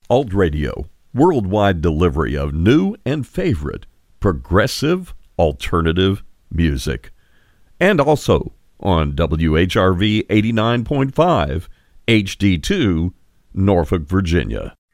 Alt Radio, worldwide delivery of new and favorite progressive alternative music. And also on WHRV 89.5 HD2, Norfolk, Virginia.